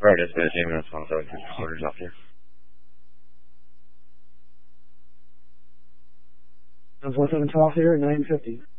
Right, dispatch, ambulance 172, orders off here. 172 off here at 950.